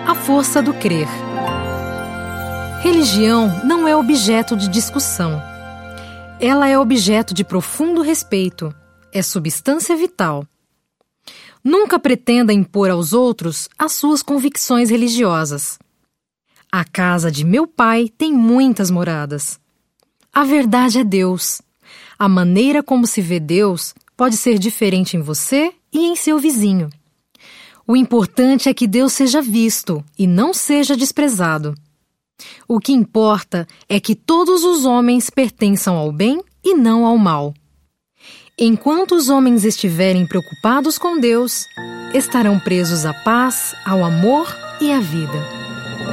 A força do crer. Religião não é objeto de discussão. Ela é objeto de profundo respeito. É substância vital. Nunca pretenda impor aos outros as suas convicções religiosas. A casa de meu pai tem muitas moradas. A verdade é Deus. A maneira como se vê Deus pode ser diferente em você e em seu vizinho. O importante é que Deus seja visto e não seja desprezado. O que importa é que todos os homens pertençam ao bem e não ao mal. Enquanto os homens estiverem preocupados com Deus, estarão presos à paz, ao amor e à vida.